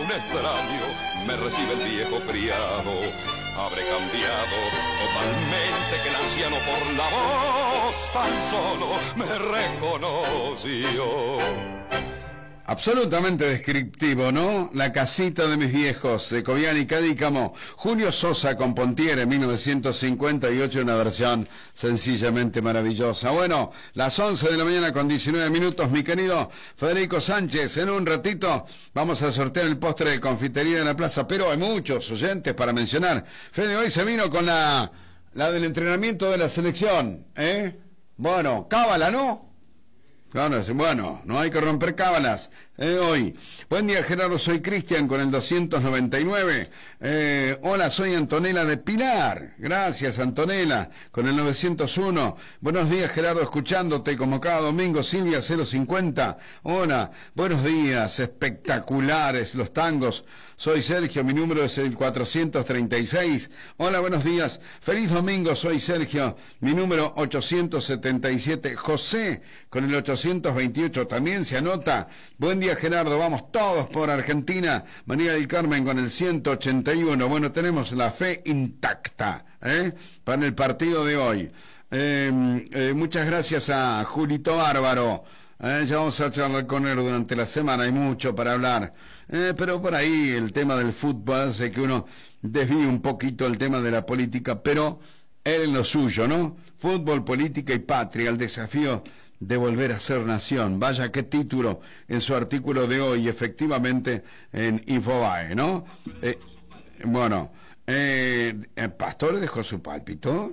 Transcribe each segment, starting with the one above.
un extraño me recibe el viejo criado. Habré cambiado totalmente, que el anciano por la voz tan solo me reconoció. Absolutamente descriptivo, ¿no? La casita de mis viejos, de Cobian y Cadícamo. Julio Sosa con Pontiere, 1958, una versión sencillamente maravillosa. Bueno, las 11 de la mañana con 19 minutos, mi querido Federico Sánchez. En un ratito vamos a sortear el postre de confitería de la plaza, pero hay muchos oyentes para mencionar. Fede, hoy se vino con la del entrenamiento de la selección, ¿eh? Bueno, cábala, ¿no? Claro, bueno, no hay que romper cábalas hoy. Buen día, Gerardo, soy Cristian con el 299. Hola, soy Antonella de Pilar. Gracias, Antonella, con el 901. Buenos días, Gerardo, escuchándote como cada domingo. Silvia 050. Hola, buenos días, espectaculares los tangos. Soy Sergio, mi número es el 436. Hola, buenos días. Feliz domingo, soy Sergio, mi número 877. José, con el 828, también se anota. Buen día, Gerardo, vamos todos por Argentina. María del Carmen con el 181. Bueno, tenemos la fe intacta, para el partido de hoy. Muchas gracias a Julito Bárbaro. Ya vamos a charlar con él durante la semana, hay mucho para hablar. Pero por ahí el tema del fútbol hace que uno desvíe un poquito el tema de la política, pero él en lo suyo, ¿no? Fútbol, política y patria, el desafío de volver a ser nación. Vaya qué título en su artículo de hoy, efectivamente, en Infobae, ¿no? Bueno, Pastore dejó su pálpito.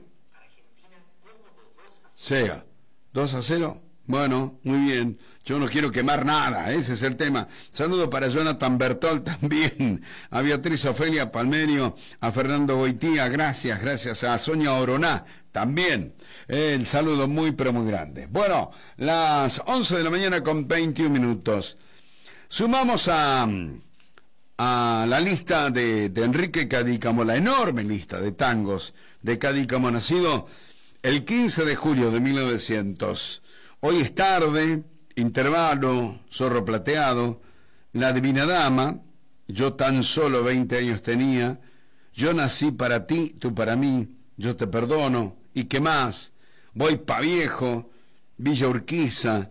Sea, 2-0. Bueno, muy bien. Yo no quiero quemar nada, ese es el tema. Saludo para Jonathan Bertol también, a Beatriz Ofelia Palmerio, a Fernando Goitía, gracias a Sonia Oroná también. El saludo muy pero muy grande. Bueno, las 11 de la mañana con 21 minutos. Sumamos a la lista de Enrique Cadícamo, la enorme lista de tangos de Cadícamo, nacido el 15 de julio de 1900. Hoy es tarde, intervalo, zorro plateado, la divina dama, yo tan solo 20 años tenía, yo nací para ti, tú para mí, yo te perdono, ¿y qué más? Voy pa' viejo, Villa Urquiza,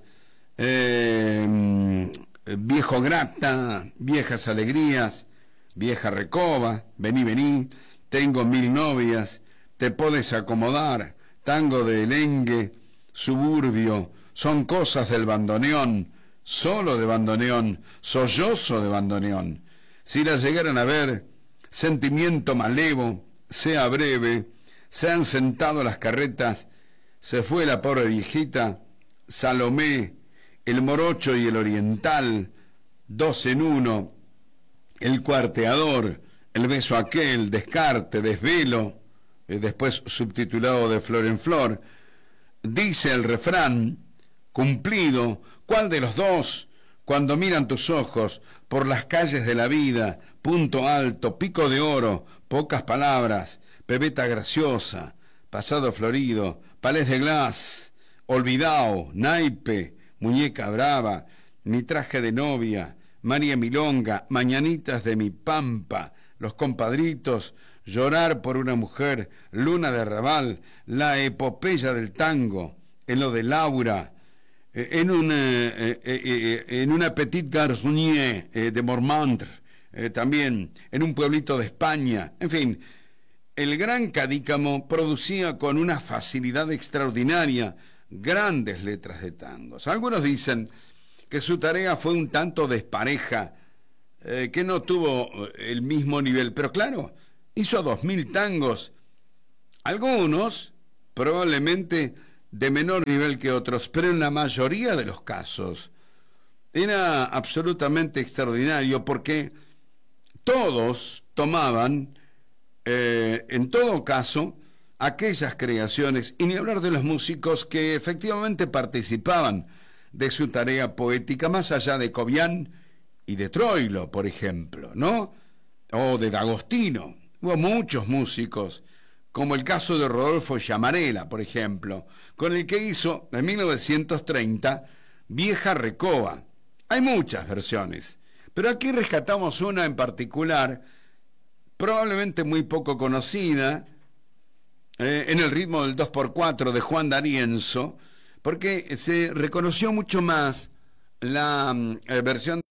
viejo grata, viejas alegrías, vieja recoba, vení, tengo 1000 novias, te podés acomodar, tango de Elengue, suburbio, son cosas del bandoneón, solo de bandoneón, sollozo de bandoneón. Si las llegaran a ver, sentimiento malevo, sea breve, se han sentado las carretas, se fue la pobre viejita, Salomé, el morocho y el oriental, 2 en 1, el cuarteador, el beso aquel, descarte, desvelo, después subtitulado de flor en flor. Dice el refrán, cumplido, ¿cuál de los dos? Cuando miran tus ojos por las calles de la vida, punto alto, pico de oro, pocas palabras, pebeta graciosa, pasado florido, palés de glas, olvidao, naipe, muñeca brava, mi traje de novia, María Milonga, mañanitas de mi pampa, los compadritos, llorar por una mujer, luna de arrabal, la epopeya del tango, en lo de Laura, en una petite garçonnier de Montmartre, también en un pueblito de España. En fin, el gran Cadícamo producía con una facilidad extraordinaria grandes letras de tangos. Algunos dicen que su tarea fue un tanto despareja, que no tuvo el mismo nivel, pero claro, hizo 2000 tangos, algunos probablemente de menor nivel que otros, pero en la mayoría de los casos era absolutamente extraordinario, porque todos tomaban, en todo caso, aquellas creaciones, y ni hablar de los músicos que efectivamente participaban de su tarea poética, más allá de Cobian y de Troilo, por ejemplo, ¿no? O de D'Agostino. Hubo muchos músicos, como el caso de Rodolfo Llamarela, por ejemplo, con el que hizo, en 1930, Vieja Recoba. Hay muchas versiones, Pero aquí rescatamos una en particular, probablemente muy poco conocida, en el ritmo del 2x4 de Juan D'Arienzo, porque se reconoció mucho más la versión